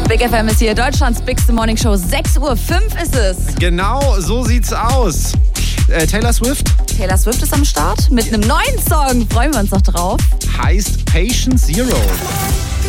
Big FM ist hier, Deutschlands Bigste Morning Show. 6:05 Uhr ist es. Genau, so sieht's aus. Taylor Swift Taylor Swift ist am Start mit einem neuen Song. Freuen wir uns noch drauf. heißt Patient Zero.